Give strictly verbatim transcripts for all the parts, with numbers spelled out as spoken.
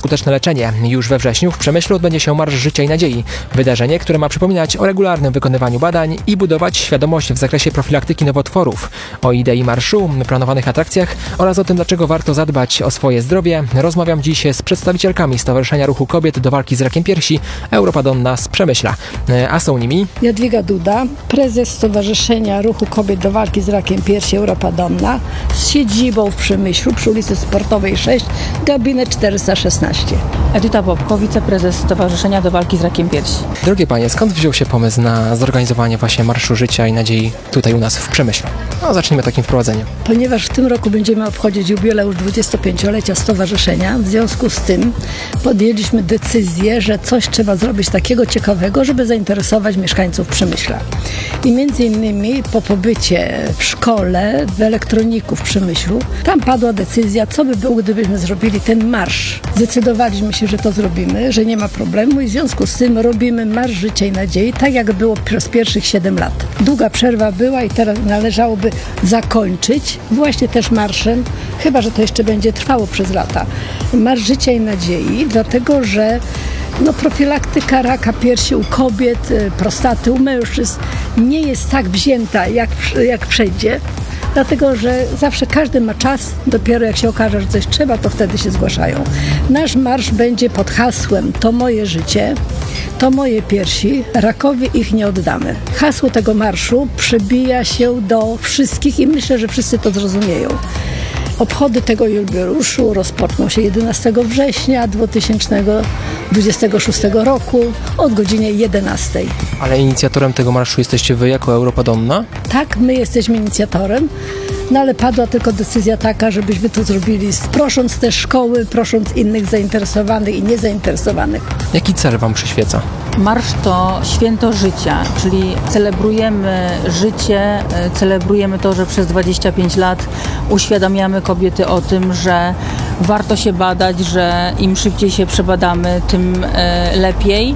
skuteczne leczenie. Już we wrześniu w Przemyślu odbędzie się Marsz Życia i Nadziei. Wydarzenie, które ma przypominać o regularnym wykonywaniu badań i budować świadomość w zakresie profilaktyki nowotworów. O idei marszu, planowanych atrakcjach oraz o tym, dlaczego warto zadbać o swoje zdrowie, rozmawiam dziś z przedstawicielkami Stowarzyszenia Ruchu Kobiet do Walki z Rakiem Piersi Europa Donna z Przemyśla. A są nimi Jadwiga Duda, prezes Stowarzyszenia Ruchu Kobiet do Walki z Rakiem Piersi Europa Donna z siedzibą w Przemyślu przy ulicy Sportowej sześć, gabinet czterysta szesnaście. Edyta Bobko, wiceprezes Stowarzyszenia do Walki z Rakiem Piersi. Drogie panie, skąd wziął się pomysł na zorganizowanie właśnie Marszu Życia i Nadziei tutaj u nas w Przemyślu? No, zacznijmy takim wprowadzeniem. Ponieważ w tym roku będziemy obchodzić jubileusz dwudziestopięciolecia stowarzyszenia, w związku z tym podjęliśmy decyzję, że coś trzeba zrobić takiego ciekawego, żeby zainteresować mieszkańców Przemyśla. I między innymi po pobycie w szkole w elektroniku w Przemyślu, tam padła decyzja, co by było, gdybyśmy zrobili ten marsz. Zdecydowaliśmy się, że to zrobimy, że nie ma problemu i w związku z tym robimy Marsz Życia i Nadziei, tak jak było przez pierwszych siedem lat. Długa przerwa była i teraz należałoby zakończyć właśnie też marszem, chyba że to jeszcze będzie trwało przez lata. Marsz Życia i Nadziei, dlatego że no, profilaktyka raka piersi u kobiet, prostaty u mężczyzn nie jest tak wzięta jak, jak wszędzie. Dlatego, że zawsze każdy ma czas, dopiero jak się okaże, że coś trzeba, to wtedy się zgłaszają. Nasz marsz będzie pod hasłem "To moje życie, to moje piersi, rakowi ich nie oddamy". Hasło tego marszu przebija się do wszystkich i myślę, że wszyscy to zrozumieją. Obchody tego jubileuszu rozpoczną się jedenastego września dwa tysiące dwudziestego szóstego roku od godziny jedenastej. Ale inicjatorem tego marszu jesteście wy jako Europa Donna? Tak, my jesteśmy inicjatorem, no ale padła tylko decyzja taka, żebyśmy to zrobili, prosząc te szkoły, prosząc innych zainteresowanych i niezainteresowanych. Jaki cel wam przyświeca? Marsz to święto życia, czyli celebrujemy życie, celebrujemy to, że przez dwadzieścia pięć lat uświadamiamy kobiety o tym, że warto się badać, że im szybciej się przebadamy, tym lepiej.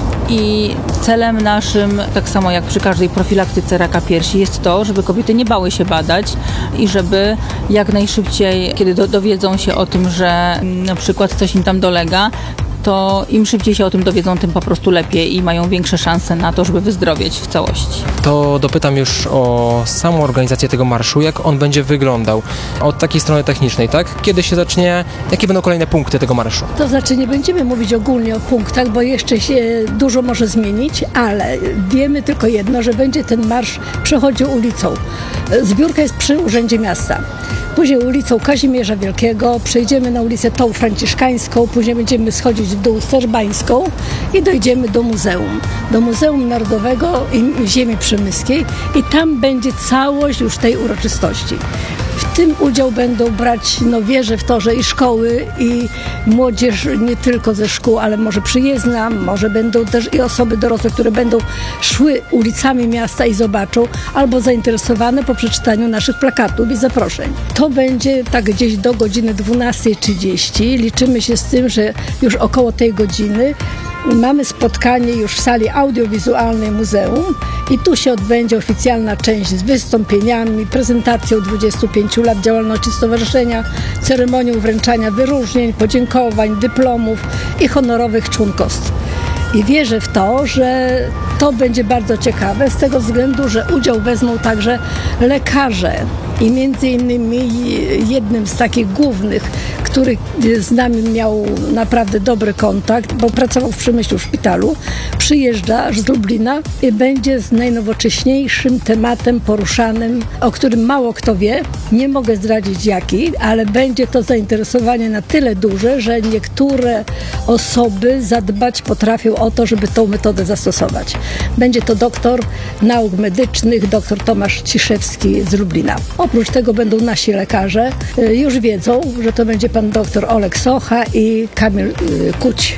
I celem naszym, tak samo jak przy każdej profilaktyce raka piersi, jest to, żeby kobiety nie bały się badać i żeby jak najszybciej, kiedy do, dowiedzą się o tym, że na przykład coś im tam dolega, to im szybciej się o tym dowiedzą, tym po prostu lepiej i mają większe szanse na to, żeby wyzdrowieć w całości. To dopytam już o samą organizację tego marszu, jak on będzie wyglądał od takiej strony technicznej, tak? Kiedy się zacznie, jakie będą kolejne punkty tego marszu? To znaczy nie będziemy mówić ogólnie o punktach, bo jeszcze się dużo może zmienić, ale wiemy tylko jedno, że będzie ten marsz przechodził ulicą. Zbiórka jest przy Urzędzie Miasta. Później ulicą Kazimierza Wielkiego, przejdziemy na ulicę tą Franciszkańską, później będziemy schodzić w dół Serbańską i dojdziemy do muzeum. Do Muzeum Narodowego Ziemi Przemyskiej i tam będzie całość już tej uroczystości. W tym udział będą brać, no wierzę w to, że i szkoły, i młodzież nie tylko ze szkół, ale może przyjezdna, może będą też i osoby dorosłe, które będą szły ulicami miasta i zobaczą, albo zainteresowane po przeczytaniu naszych plakatów i zaproszeń. To będzie tak gdzieś do godziny dwunastej trzydzieści. Liczymy się z tym, że już około tej godziny mamy spotkanie już w sali audiowizualnej muzeum i tu się odbędzie oficjalna część z wystąpieniami, prezentacją dwudziestu pięciu lat działalności stowarzyszenia, ceremonią wręczania wyróżnień, podziękowań, dyplomów i honorowych członkostw. I wierzę w to, że to będzie bardzo ciekawe z tego względu, że udział wezmą także lekarze i między innymi jednym z takich głównych, który z nami miał naprawdę dobry kontakt, bo pracował w Przemyślu w szpitalu, przyjeżdża aż z Lublina i będzie z najnowocześniejszym tematem poruszanym, o którym mało kto wie. Nie mogę zdradzić jaki, ale będzie to zainteresowanie na tyle duże, że niektóre osoby zadbać potrafią o to, żeby tą metodę zastosować. Będzie to doktor nauk medycznych, dr Tomasz Ciszewski z Lublina. Oprócz tego będą nasi lekarze. Już wiedzą, że to będzie pan dr Oleg Socha i Kamil Kuć.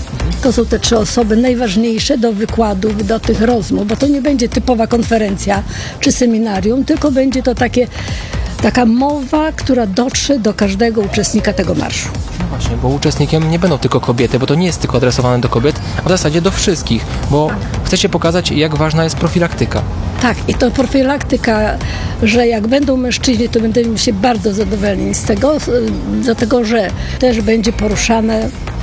To są te trzy osoby najważniejsze do wykładów, do tych rozmów, bo to nie będzie typowa konferencja czy seminarium, tylko będzie to takie, taka mowa, która dotrze do każdego uczestnika tego marszu. No właśnie, bo uczestnikiem nie będą tylko kobiety, bo to nie jest tylko adresowane do kobiet, a w zasadzie do wszystkich, bo chcecie pokazać, jak ważna jest profilaktyka. Tak, i to profilaktyka, że jak będą mężczyźni, to będziemy się bardzo zadowoleni z tego, dlatego że też będzie poruszane